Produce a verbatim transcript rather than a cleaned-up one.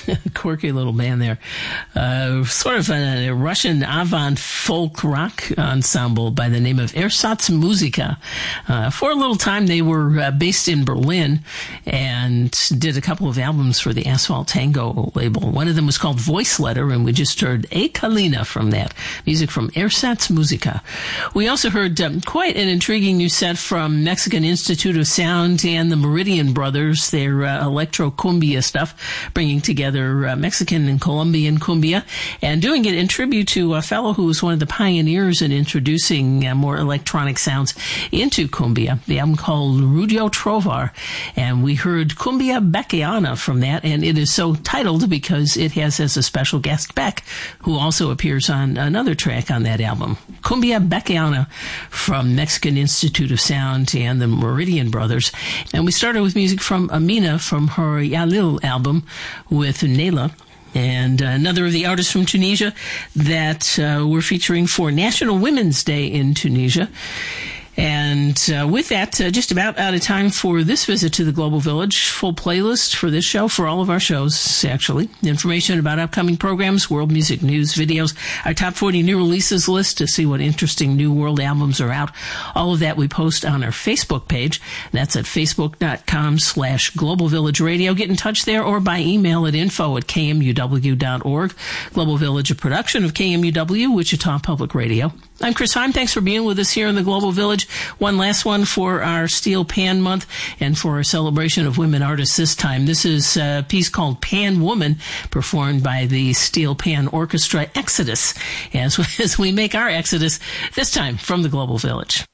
Quirky little band there. Uh, sort of a, a Russian avant folk rock ensemble by the name of Ersatz Musica. Uh, for a little time, they were uh, based in Berlin and did a couple of albums for the Asphalt Tango label. One of them was called Voice Letter, and we just heard A Kalina from that. Music from Ersatz Musica. We also heard um, quite an intriguing new set from Mexican Institute of Sound and the Meridian Brothers, their uh, electro cumbia stuff, bringing together uh, Mexican and Colombian cumbia, and doing it in tribute to a fellow who was one of the pioneers in introducing uh, more electronic sounds into cumbia. The album called Rudio Trovar, and we heard Cumbia Beckiana from that, and it is so titled because it has as a special guest Beck, who also appears on another track on that album. Cumbia Beckiana from Mexican Institute of Sound and the Meridian Brothers. And we started with music from Amina from her Yalil album with Nela. And uh, another of the artists from Tunisia that uh, we're featuring for National Women's Day in Tunisia. And uh, with that, uh, just about out of time for this visit to the Global Village. Full playlist for this show, for all of our shows, actually. Information about upcoming programs, world music news, videos, our top forty new releases list to see what interesting new world albums are out. All of that we post on our Facebook page. That's at facebook.com slash Global Village Radio. Get in touch there or by email at info at k m u w dot org. Global Village, a production of K M U W, Wichita Public Radio. I'm Chris Heim. Thanks for being with us here in the Global Village. One last one for our Steel Pan Month and for our celebration of women artists this time. This is a piece called Pan Woman, performed by the Steel Pan Orchestra Exodus, as, as we make our exodus this time from the Global Village.